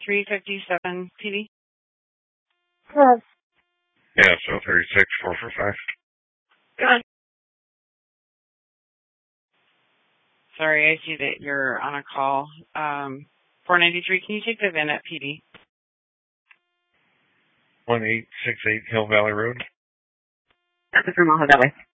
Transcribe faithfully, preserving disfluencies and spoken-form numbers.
three fifty-seven P D? Yes. Yeah, so thirty-six, four four five. Good. Sorry, I see that you're on a call. Um, four ninety-three, can you take the V I N at P D? one eight six eight Hill Valley Road. From Ohio Valley.